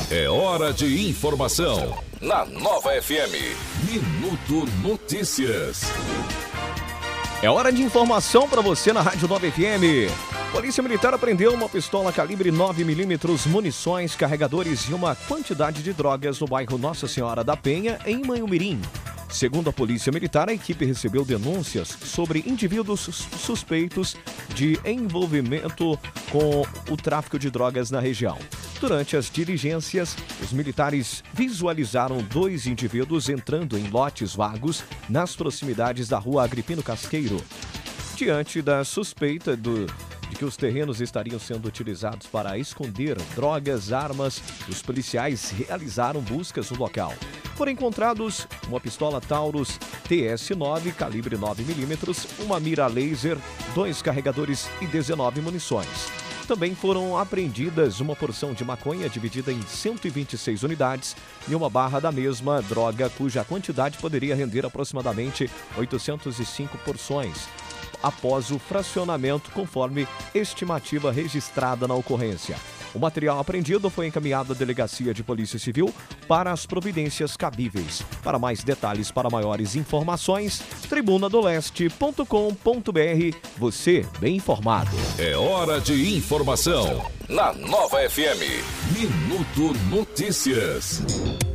É hora de informação. Na Nova FM. Minuto Notícias. É hora de informação para você na Rádio Nova FM. Polícia Militar apreendeu uma pistola calibre 9mm, munições, carregadores e uma quantidade de drogas no bairro Nossa Senhora da Penha, em Manhumirim. Segundo a Polícia Militar, a equipe recebeu denúncias sobre indivíduos suspeitos de envolvimento com o tráfico de drogas na região. Durante as diligências, os militares visualizaram 2 indivíduos entrando em lotes vagos nas proximidades da rua Agripino Casqueiro. Diante da suspeita de que os terrenos estariam sendo utilizados para esconder drogas, armas, os policiais realizaram buscas no local. Foram encontrados uma pistola Taurus TS9, calibre 9mm, uma mira laser, 2 carregadores e 19 munições. Também foram apreendidas uma porção de maconha dividida em 126 unidades e uma barra da mesma droga, cuja quantidade poderia render aproximadamente 805 porções, após o fracionamento, conforme estimativa registrada na ocorrência. O material apreendido foi encaminhado à Delegacia de Polícia Civil para as providências cabíveis. Para mais detalhes, para maiores informações, tribunadoleste.com.br. Você bem informado. É hora de informação. Na Nova FM. Minuto Notícias.